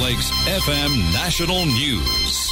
Lakes FM National News.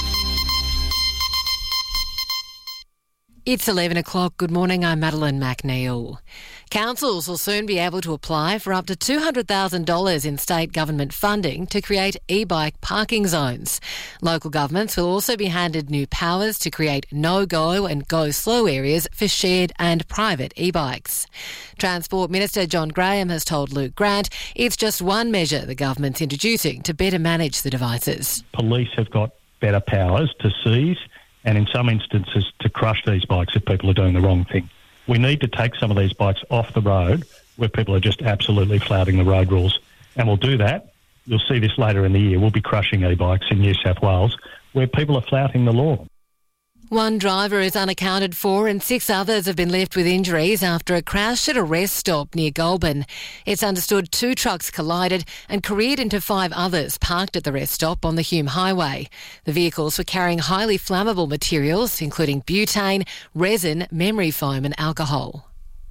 It's 11 o'clock. Good morning, I'm Madeline McNeil. Councils will soon be able to apply for up to $200,000 in state government funding to create e-bike parking zones. Local governments will also be handed new powers to create no-go and go-slow areas for shared and private e-bikes. Transport Minister John Graham has told Luke Grant it's just one measure the government's introducing to better manage the devices. Police have got better powers to seize and in some instances to crush these bikes if people are doing the wrong thing. We need to take some of these bikes off the road where people are just absolutely flouting the road rules. And we'll do that. You'll see this later in the year. We'll be crushing e-bikes in New South Wales where people are flouting the law. One driver is unaccounted for and 6 others have been left with injuries after a crash at a rest stop near Goulburn. It's understood 2 trucks collided and careered into 5 others parked at the rest stop on the Hume Highway. The vehicles were carrying highly flammable materials, including butane, resin, memory foam and alcohol.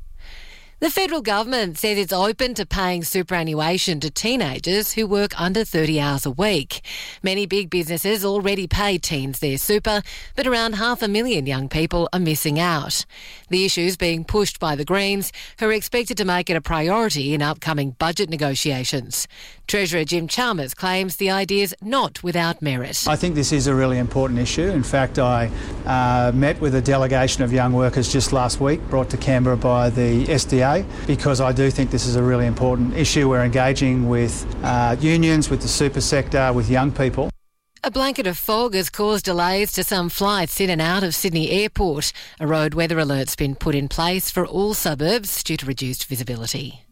The federal government says it's open to paying superannuation to teenagers who work under 30 hours a week. Many big businesses already pay teens their super, but around 500,000 young people are missing out. The issue's being pushed by the Greens, who are expected to make it a priority in upcoming budget negotiations. Treasurer Jim Chalmers claims the idea's not without merit. I think this is a really important issue. In fact, I met with a delegation of young workers just last week, brought to Canberra by the SDA, because I do think this is a really important issue. We're engaging with unions, with the super sector, with young people. A blanket of fog has caused delays to some flights in and out of Sydney Airport. A road weather alert's been put in place for all suburbs due to reduced visibility.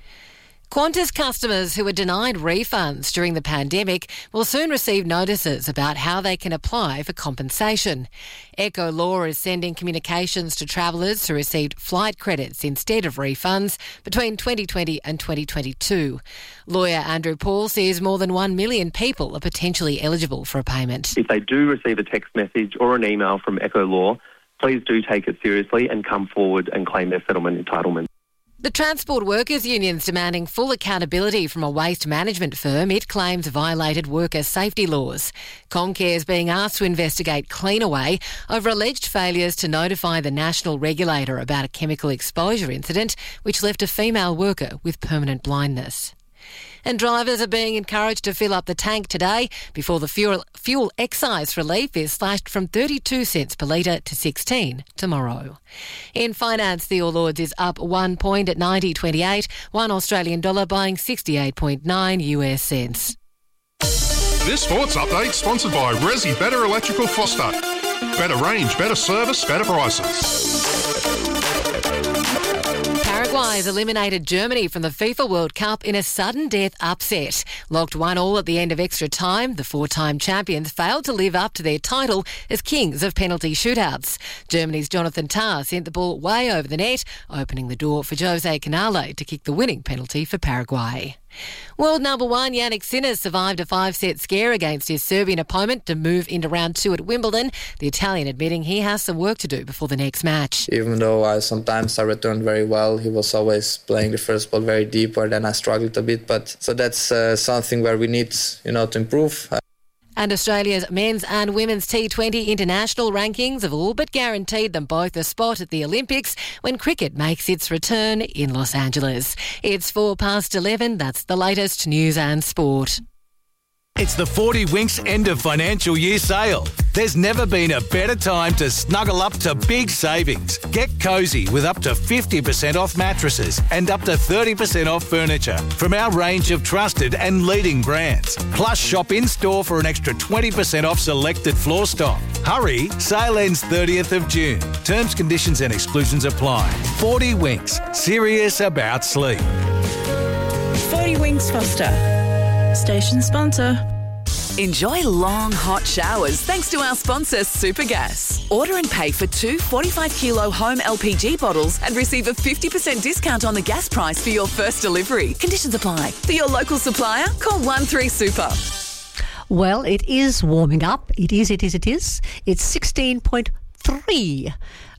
Qantas customers who were denied refunds during the pandemic will soon receive notices about how they can apply for compensation. Echo Law is sending communications to travellers who received flight credits instead of refunds between 2020 and 2022. Lawyer Andrew Paul says more than 1 million people are potentially eligible for a payment. If they do receive a text message or an email from Echo Law, please do take it seriously and come forward and claim their settlement entitlement. The Transport Workers Union's demanding full accountability from a waste management firm it claims violated worker safety laws. Comcare is being asked to investigate Cleanaway over alleged failures to notify the national regulator about a chemical exposure incident which left a female worker with permanent blindness. And drivers are being encouraged to fill up the tank today before the fuel excise relief is slashed from 32 cents per litre to 16 tomorrow. In finance, the All Ords is up 1 point at 90.28, 1 Australian dollar buying 68.9 US cents. This sports update sponsored by Resi Better Electrical Foster. Better range, better service, better prices. Paraguay has eliminated Germany from the FIFA World Cup in a sudden death upset. Locked 1-1 at the end of extra time, the 4-time champions failed to live up to their title as kings of penalty shootouts. Germany's Jonathan Tah sent the ball way over the net, opening the door for Jose Canale to kick the winning penalty for Paraguay. World number 1 Jannik Sinner survived a 5-set scare against his Serbian opponent to move into round 2 at Wimbledon, the Italian admitting he has some work to do before the next match. Even though sometimes I returned very well, he was always playing the first ball very deep, where then I struggled a bit. But so that's something where we need to improve. And Australia's men's and women's T20 international rankings have all but guaranteed them both a spot at the Olympics when cricket makes its return in Los Angeles. It's 11:04. That's the latest news and sport. It's the 40 Winks end of financial year sale. There's never been a better time to snuggle up to big savings. Get cosy with up to 50% off mattresses and up to 30% off furniture from our range of trusted and leading brands. Plus, shop in-store for an extra 20% off selected floor stock. Hurry, sale ends 30th of June. Terms, conditions and exclusions apply. 40 Winks, serious about sleep. 40 Winks Foster. Station sponsor. Enjoy long, hot showers thanks to our sponsor, Supergas. Order and pay for 2 45-kilo home LPG bottles and receive a 50% discount on the gas price for your first delivery. Conditions apply. For your local supplier, call 13-SUPER. Well, it is warming up. It is. It's 16.3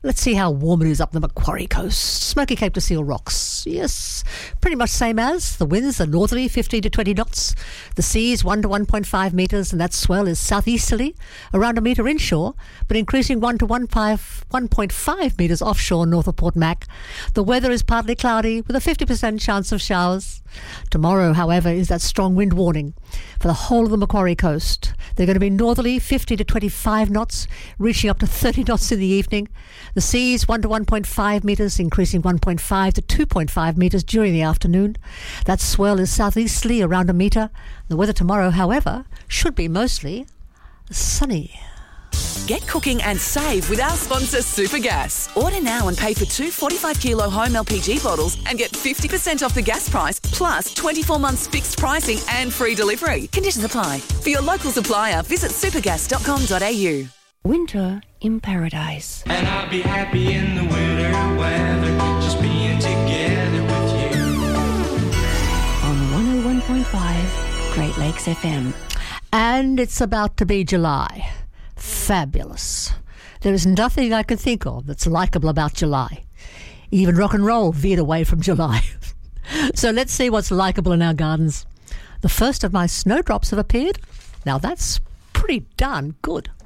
Let's see how warm it is up the Macquarie Coast. Smoky Cape to Seal Rocks. Yes, pretty much same as. The winds are northerly, 15 to 20 knots. The sea is 1 to 1.5 metres, and that swell is southeasterly, around a metre inshore, but increasing 1 to 1.5 metres offshore north of Port Mac. The weather is partly cloudy with a 50% chance of showers. Tomorrow, however, is that strong wind warning for the whole of the Macquarie Coast. They're going to be northerly, 50 to 25 knots, reaching up to 30 knots in the evening. The sea is 1 to 1.5 metres, increasing 1.5 to 2.5 metres during the afternoon. That swell is southeasterly, around a metre. The weather tomorrow, however, should be mostly sunny. Get cooking and save with our sponsor Supergas. Order now and pay for 2 45-kilo home LPG bottles and get 50% off the gas price, plus 24 months fixed pricing and free delivery. Conditions apply. For your local supplier, visit supergas.com.au. Winter in Paradise. And I'll be happy in the winter weather, just being together with you. On 101.5 Great Lakes FM. And it's about to be July. Fabulous. There is nothing I can think of that's likeable about July. Even rock and roll veered away from July. So let's see what's likeable in our gardens. The first of my snowdrops have appeared. Now that's pretty darn good.